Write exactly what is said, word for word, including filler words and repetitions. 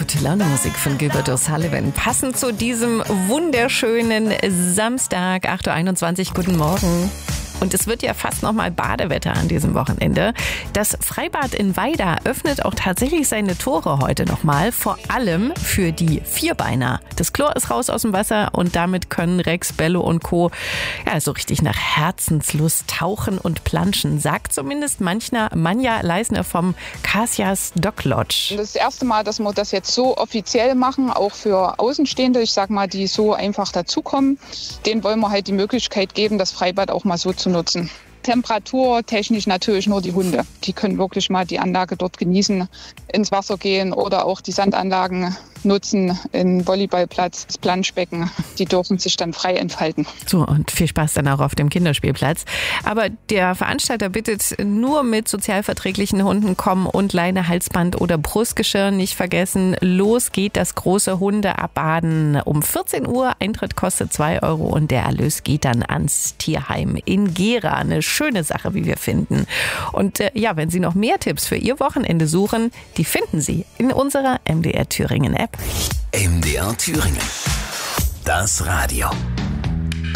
Gute Laune Musik von Gilbert O'Sullivan. Passend zu diesem wunderschönen Samstag, acht Uhr einundzwanzig. Guten Morgen. Und es wird ja fast nochmal Badewetter an diesem Wochenende. Das Freibad in Weida öffnet auch tatsächlich seine Tore heute nochmal, vor allem für die Vierbeiner. Das Chlor ist raus aus dem Wasser und damit können Rex, Bello und Co. ja so richtig nach Herzenslust tauchen und planschen, sagt zumindest manchmal Manja Leisner vom Casias Dock Lodge. Das erste Mal, dass wir das jetzt so offiziell machen, auch für Außenstehende, ich sag mal, die so einfach dazukommen. Denen wollen wir halt die Möglichkeit geben, das Freibad auch mal so zu nutzen. Temperaturtechnisch natürlich nur die Hunde. Die können wirklich mal die Anlage dort genießen, ins Wasser gehen oder auch die Sandanlagen nutzen, in Volleyballplatz, das Planschbecken. Die dürfen sich dann frei entfalten. So, und viel Spaß dann auch auf dem Kinderspielplatz. Aber der Veranstalter bittet nur mit sozialverträglichen Hunden kommen und Leine, Halsband oder Brustgeschirr nicht vergessen. Los geht das große Hundeabbaden um vierzehn Uhr. Eintritt kostet zwei Euro und der Erlös geht dann ans Tierheim in Gera. Eine schöne Sache, wie wir finden. Und äh, ja, wenn Sie noch mehr Tipps für Ihr Wochenende suchen, die finden Sie in unserer M D R Thüringen App. M D R Thüringen. Das Radio.